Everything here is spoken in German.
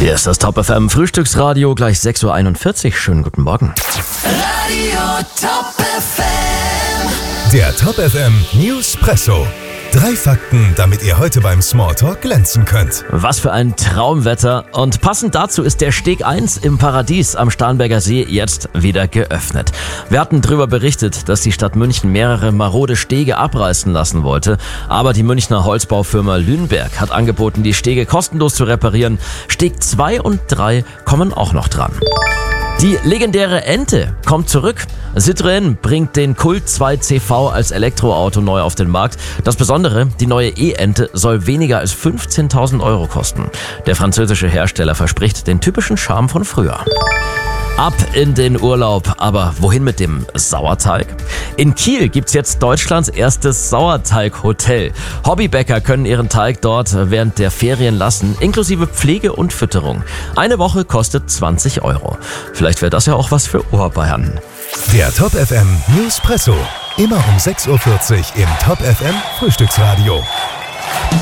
Hier ist das Top FM Frühstücksradio, gleich 6.41 Uhr. Schönen guten Morgen. Radio Top FM. Der Top FM Newspresso. 3 Fakten, damit ihr heute beim Smalltalk glänzen könnt. Was für ein Traumwetter. Und passend dazu ist der Steg 1 im Paradies am Starnberger See jetzt wieder geöffnet. Wir hatten darüber berichtet, dass die Stadt München mehrere marode Stege abreißen lassen wollte. Aber die Münchner Holzbaufirma Lüneberg hat angeboten, die Stege kostenlos zu reparieren. Steg 2 und 3 kommen auch noch dran. Die legendäre Ente kommt zurück. Citroën bringt den Kult 2 CV als Elektroauto neu auf den Markt. Das Besondere, die neue E-Ente soll weniger als 15.000 Euro kosten. Der französische Hersteller verspricht den typischen Charme von früher. Ab in den Urlaub, aber wohin mit dem Sauerteig? In Kiel gibt's jetzt Deutschlands erstes Sauerteig-Hotel. Hobbybäcker können ihren Teig dort während der Ferien lassen, inklusive Pflege und Fütterung. Eine Woche kostet 20 Euro. Vielleicht wäre das ja auch was für Oberbayern. Der Top FM Newspresso. Immer um 6.40 Uhr im Top FM Frühstücksradio.